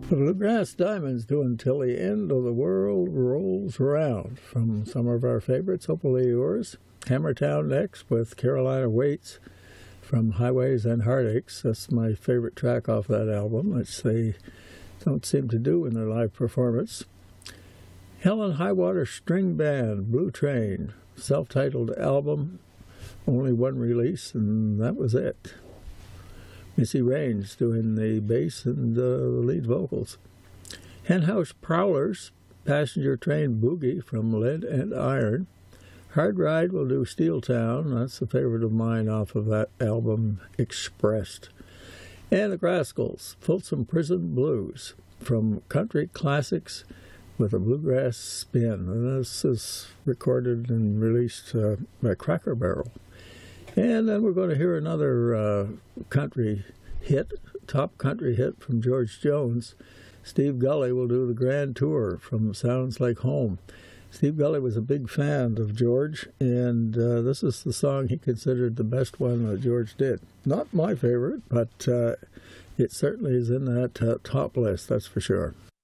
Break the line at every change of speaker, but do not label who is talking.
The Bluegrass Diamonds doing Till the End of the World Rolls Around from some of our favorites, hopefully yours. Hammertown next with Carolina Waits from Highways and Heartaches. That's my favorite track off that album, which they don't seem to do in their live performance. Hell and High Water String Band, Blue Train, self-titled album, only one release, and that was it. Missy Raines doing the bass and the lead vocals. Henhouse Prowlers, Passenger Train Boogie from Lead and Iron. Hard Ride will do Steel Town. That's a favorite of mine off of that album, Expressed. And the Grascals, Folsom Prison Blues from Country Classics with a Bluegrass Spin. And this is recorded and released by Cracker Barrel. And then we're going to hear another country hit, top country hit from George Jones. Steve Gully will do the Grand Tour from Sounds Like Home. Steve Gully was a big fan of George, and this is the song he considered the best one that George did. Not my favorite, but it certainly is in that top list, that's for sure.